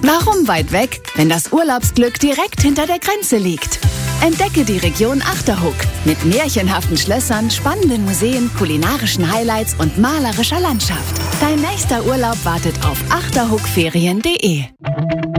Warum weit weg, wenn das Urlaubsglück direkt hinter der Grenze liegt? Entdecke die Region Achterhoek mit märchenhaften Schlössern, spannenden Museen, kulinarischen Highlights und malerischer Landschaft. Dein nächster Urlaub wartet auf achterhoekferien.de.